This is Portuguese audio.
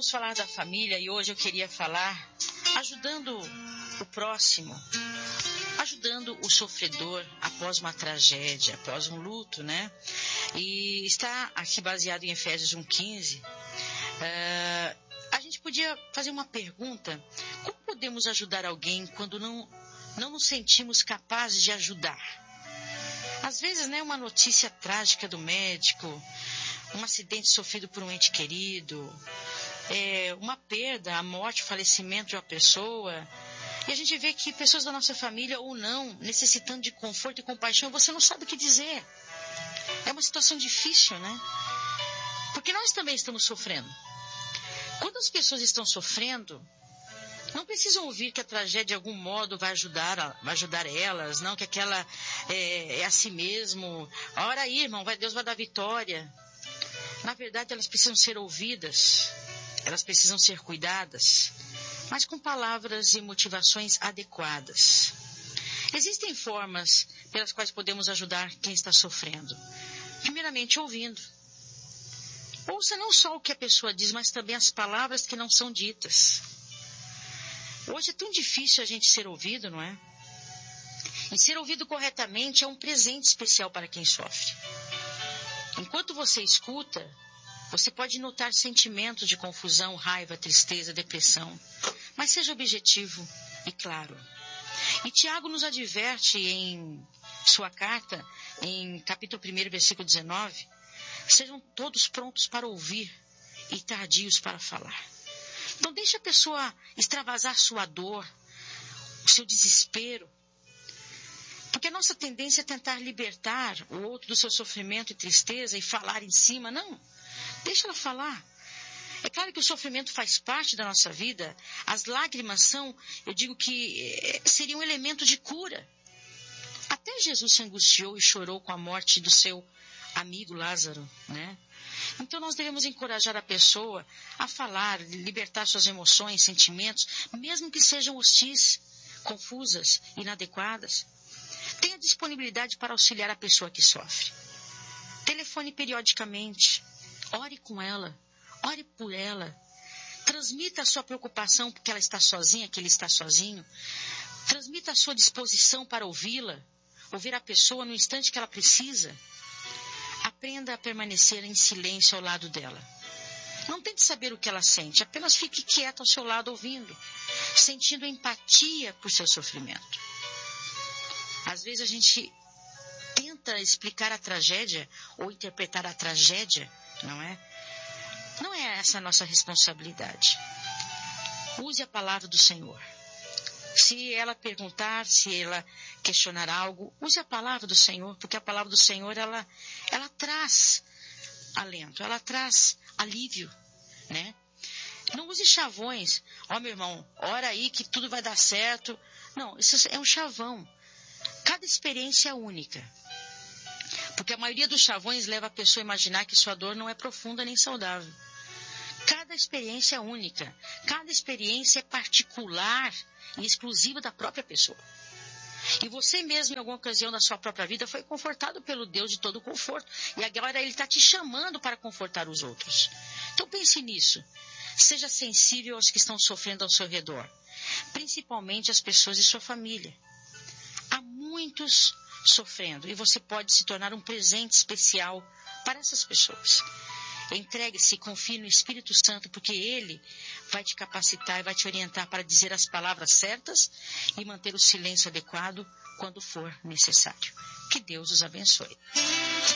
vamos falar da família e hoje eu queria falar ajudando o próximo, ajudando o sofredor após uma tragédia, após um luto, né? E está aqui baseado em Efésios 1,15. A gente podia fazer uma pergunta: como podemos ajudar alguém quando não nos sentimos capazes de ajudar? Às vezes, né, uma notícia trágica do médico, um acidente sofrido por um ente querido, uma perda, a morte, o falecimento de uma pessoa, e a gente vê que pessoas da nossa família ou não, necessitando de conforto e compaixão, você não sabe o que dizer. É uma situação difícil, né? Porque nós também estamos sofrendo. Quando as pessoas estão sofrendo, não precisam ouvir que a tragédia de algum modo vai ajudar elas, não, que aquela é a si mesmo. Ora aí, irmão, Deus vai dar vitória. Na verdade, elas precisam ser ouvidas, elas precisam ser cuidadas, mas com palavras e motivações adequadas. Existem formas pelas quais podemos ajudar quem está sofrendo. Primeiramente, ouvindo. Ouça não só o que a pessoa diz, mas também as palavras que não são ditas. Hoje é tão difícil a gente ser ouvido, não é? E ser ouvido corretamente é um presente especial para quem sofre. Enquanto você escuta, você pode notar sentimentos de confusão, raiva, tristeza, depressão. Mas seja objetivo e claro. E Tiago nos adverte em sua carta, em capítulo 1, versículo 19, sejam todos prontos para ouvir e tardios para falar. Então deixe a pessoa extravasar sua dor, o seu desespero. Porque a nossa tendência é tentar libertar o outro do seu sofrimento e tristeza e falar em cima. Não, deixa ela falar. É claro que o sofrimento faz parte da nossa vida. As lágrimas são, eu digo que seria um elemento de cura. Até Jesus se angustiou e chorou com a morte do seu amigo Lázaro, né? Então nós devemos encorajar a pessoa a falar, libertar suas emoções, sentimentos, mesmo que sejam hostis, confusas, inadequadas. Tenha disponibilidade para auxiliar a pessoa que sofre. Telefone periodicamente. Ore com ela. Ore por ela. Transmita a sua preocupação porque ela está sozinha, que ele está sozinho. Transmita a sua disposição para ouvi-la. Ouvir a pessoa no instante que ela precisa. Aprenda a permanecer em silêncio ao lado dela. Não tente saber o que ela sente. Apenas fique quieta ao seu lado ouvindo. Sentindo empatia por seu sofrimento. Às vezes a gente tenta explicar a tragédia ou interpretar a tragédia, não é? Não é essa a nossa responsabilidade. Use a palavra do Senhor. Se ela perguntar, se ela questionar algo, use a palavra do Senhor, porque a palavra do Senhor, ela traz alento, ela traz alívio, né? Não use chavões. Meu irmão, ora aí que tudo vai dar certo. Não, isso é um chavão. Cada experiência é única. Porque a maioria dos chavões leva a pessoa a imaginar que sua dor não é profunda nem saudável. Cada experiência é única. Cada experiência é particular e exclusiva da própria pessoa. E você mesmo, em alguma ocasião da sua própria vida, foi confortado pelo Deus de todo conforto. E agora Ele está te chamando para confortar os outros. Então pense nisso. Seja sensível aos que estão sofrendo ao seu redor. Principalmente as pessoas de sua família. Há muitos sofrendo e você pode se tornar um presente especial para essas pessoas. Entregue-se e confie no Espírito Santo, porque Ele vai te capacitar e vai te orientar para dizer as palavras certas e manter o silêncio adequado quando for necessário. Que Deus os abençoe.